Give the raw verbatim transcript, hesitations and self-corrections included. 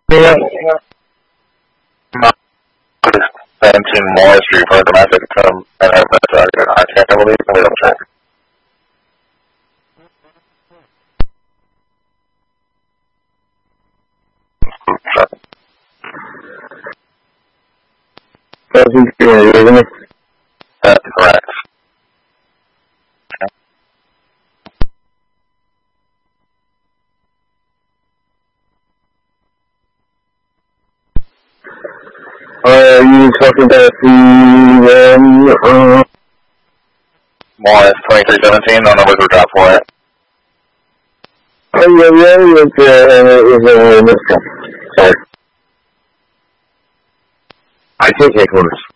Yeah. seventeen Morris Street for domestic term and I can't believe it. That's correct. Are you talking about the um, uh, Morris twenty-three seventeen, no numbers were dropped for it. Oh, yeah, yeah, it's, uh, it's, uh, this one. Sorry. I take headquarters.